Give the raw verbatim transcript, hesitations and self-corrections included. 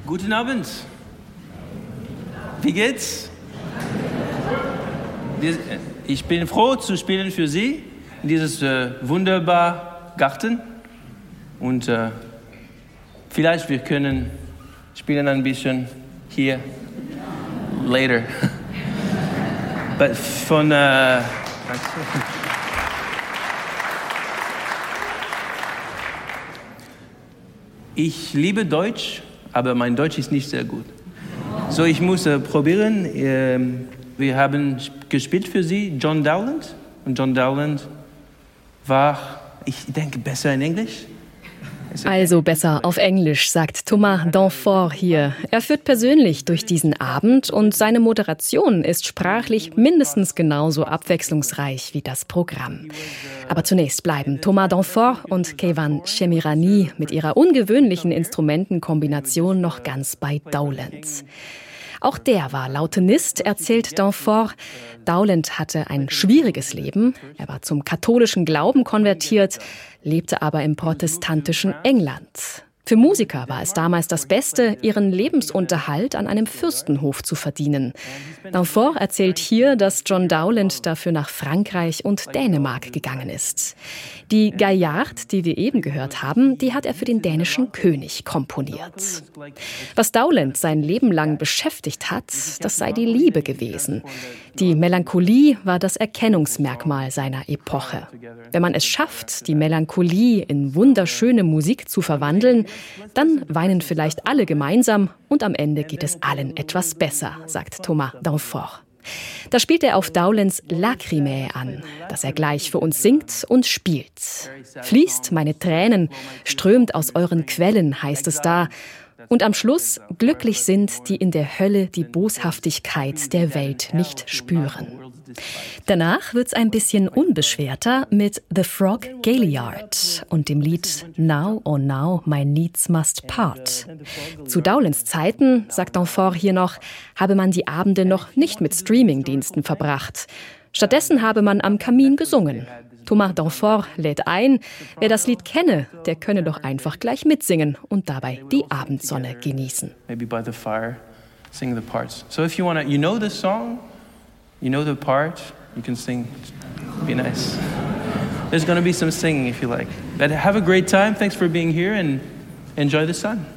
Guten Abend. Wie geht's? Ich bin froh zu spielen für Sie in dieses äh, wunderbaren Garten. Und äh, vielleicht wir können spielen ein bisschen hier later. But von äh, ich liebe Deutsch, aber mein Deutsch ist nicht sehr gut. So, ich muss äh, probieren. Ähm, wir haben gespielt für Sie John Dowland. Und John Dowland war, ich denke, besser in Englisch. Also besser auf Englisch, sagt Thomas Danforth hier. Er führt persönlich durch diesen Abend und seine Moderation ist sprachlich mindestens genauso abwechslungsreich wie das Programm. Aber zunächst bleiben Thomas Danforth und Keivan Shemirani mit ihrer ungewöhnlichen Instrumentenkombination noch ganz bei Dowland. Auch der war Lautenist, erzählt Danforth. Dowland hatte ein schwieriges Leben. Er war zum katholischen Glauben konvertiert, lebte aber im protestantischen England. Für Musiker war es damals das Beste, ihren Lebensunterhalt an einem Fürstenhof zu verdienen. Danforth erzählt hier, dass John Dowland dafür nach Frankreich und Dänemark gegangen ist. Die Gaillard, die wir eben gehört haben, die hat er für den dänischen König komponiert. Was Dowland sein Leben lang beschäftigt hat, das sei die Liebe gewesen. Die Melancholie war das Erkennungsmerkmal seiner Epoche. Wenn man es schafft, die Melancholie in wunderschöne Musik zu verwandeln, dann weinen vielleicht alle gemeinsam und am Ende geht es allen etwas besser, sagt Thomas Danforth. Da spielt er auf Dowlands Lacrimae an, das er gleich für uns singt und spielt. Fließt meine Tränen, strömt aus euren Quellen, heißt es da. Und am Schluss, glücklich sind, die in der Hölle die Boshaftigkeit der Welt nicht spüren. Danach wird's ein bisschen unbeschwerter mit The Frog Galliard und dem Lied Now, oh now, my needs must part. Zu Dowlands Zeiten, sagt Danforth hier noch, habe man die Abende noch nicht mit Streamingdiensten verbracht. Stattdessen habe man am Kamin gesungen. Thomas Danforth lädt ein, wer das Lied kenne, der könne doch einfach gleich mitsingen und dabei die Abendsonne genießen. Maybe by the fire, sing the parts. So if you wanna, you know the song, you know the part, you can sing. Be nice. There's gonna be some singing if you like. But have a great time. Thanks for being here and enjoy the sun.